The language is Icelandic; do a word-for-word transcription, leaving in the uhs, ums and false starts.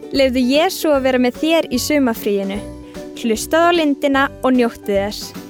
Leyfðu Jesú að vera með þér í sumarfríinu. Hlustaðu á lindina og njóttu þess.